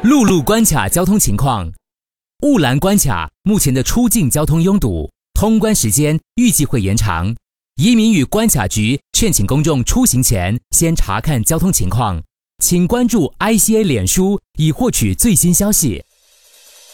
陆路关卡交通情况。雾兰关卡目前的出境交通拥堵，通关时间预计会延长。移民与关卡局劝请公众出行前先查看交通情况，请关注 ICA 脸书以获取最新消息。